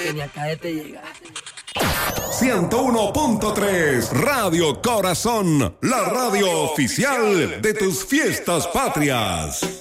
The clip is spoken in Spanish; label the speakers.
Speaker 1: que ni acá te llega.
Speaker 2: 101.3 Radio Corazón, la radio oficial de tus fiestas patrias.